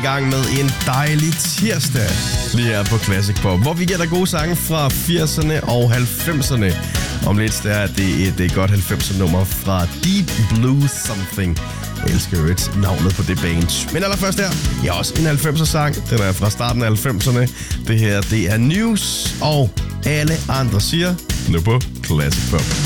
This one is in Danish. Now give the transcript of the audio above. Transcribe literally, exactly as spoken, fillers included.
gang med en dejlig tirsdag lige her på Classic Pop, hvor vi giver dig gode sange fra firserne og halvfemserne. Om lidt der er det et, et godt halvfemser nummer fra Deep Blue Something. Jeg elsker jo et navnet på det band. Men allerførst her, ja, også en halvfemser sang. Den er fra starten af halvfemserne. Det her, det er News, og alle andre siger nu på Classic Pop.